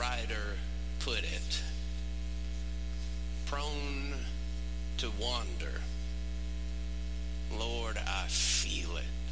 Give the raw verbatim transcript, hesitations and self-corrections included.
writer put it, prone to wander. Lord, I feel it.